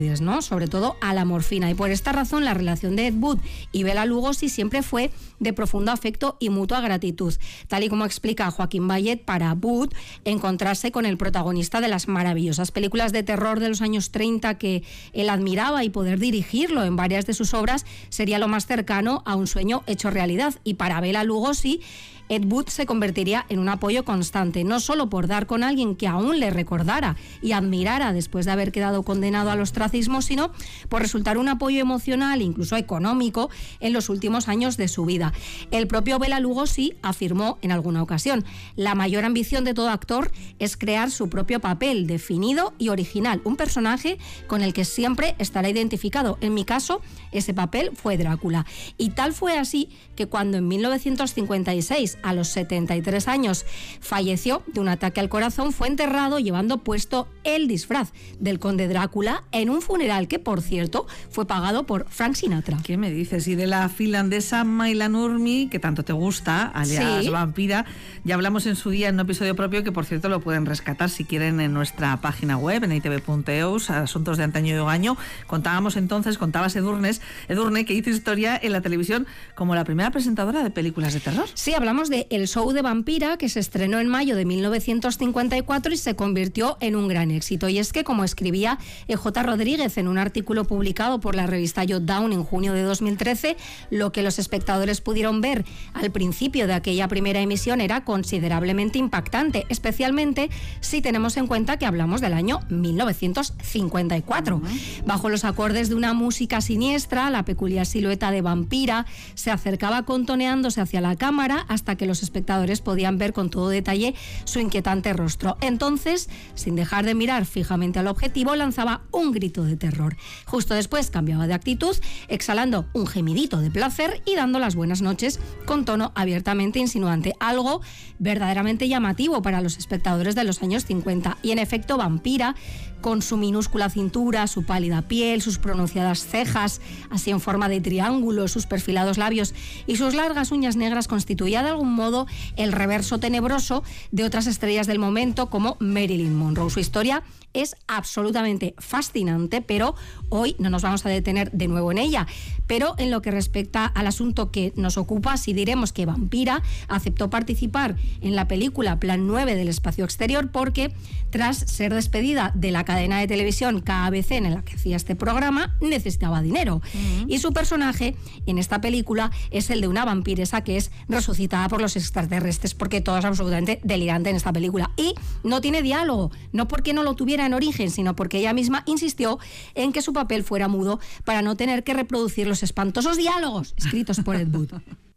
¿no? Sobre todo a la morfina, y por esta razón la relación de Ed Wood y Bela Lugosi siempre fue de profundo afecto y mutua gratitud, tal y como explica Joaquín Bayet. Para Wood, encontrarse con el protagonista de las maravillosas películas de terror de los años 30 que él admiraba y poder dirigirlo en varias de sus obras sería lo más cercano a un sueño hecho realidad, y para Bela Lugosi Ed Wood se convertiría en un apoyo constante, no solo por dar con alguien que aún le recordara y admirara después de haber quedado condenado al ostracismo, sino por resultar un apoyo emocional, incluso económico, en los últimos años de su vida. El propio Bela Lugosi afirmó en alguna ocasión: la mayor ambición de todo actor es crear su propio papel, definido y original, un personaje con el que siempre estará identificado. En mi caso, ese papel fue Drácula. Y tal fue así que cuando en 1956, a los 73 años, falleció de un ataque al corazón, fue enterrado llevando puesto el disfraz del conde Drácula en un funeral que, por cierto, fue pagado por Frank Sinatra. ¿Qué me dices? Y de la finlandesa Maila Nurmi, que tanto te gusta, alias Vampira, ya hablamos en su día en un episodio propio que, por cierto, lo pueden rescatar si quieren en nuestra página web, en itv.eus, Asuntos de Antaño y Ogaño. Contabas Edurne, que hizo historia en la televisión como la primera presentadora de películas de terror. Sí, hablamos de El Show de Vampira, que se estrenó en mayo de 1954 y se convirtió en un gran éxito. Y es que, como escribía J. Rodríguez en un artículo publicado por la revista Jot Down en junio de 2013, lo que los espectadores pudieron ver al principio de aquella primera emisión era considerablemente impactante, especialmente si tenemos en cuenta que hablamos del año 1954. Bajo los acordes de una música siniestra, la peculiar silueta de Vampira se acercaba contoneándose hacia la cámara hasta que los espectadores podían ver con todo detalle su inquietante rostro. Entonces, sin dejar de mirar fijamente al objetivo, lanzaba un grito de terror. Justo después cambiaba de actitud, exhalando un gemidito de placer y dando las buenas noches con tono abiertamente insinuante, algo verdaderamente llamativo para los espectadores de los años 50. Y en efecto, Vampira, con su minúscula cintura, su pálida piel, sus pronunciadas cejas, así en forma de triángulo, sus perfilados labios y sus largas uñas negras, constituía de algún modo el reverso tenebroso de otras estrellas del momento como Marilyn Monroe. Su historia es absolutamente fascinante, pero hoy no nos vamos a detener de nuevo en ella. Pero en lo que respecta al asunto que nos ocupa, sí diremos que Vampira aceptó participar en la película Plan 9 del espacio exterior porque, tras ser despedida de la cadena de televisión KBC en la que hacía este programa, necesitaba dinero. Y su personaje en esta película es el de una vampiresa que es resucitada por los extraterrestres, porque todo es absolutamente delirante en esta película. Y no tiene diálogo, no porque no lo tuviera en origen, sino porque ella misma insistió en que su papel fuera mudo para no tener que reproducir los espantosos diálogos escritos por Ed Wood.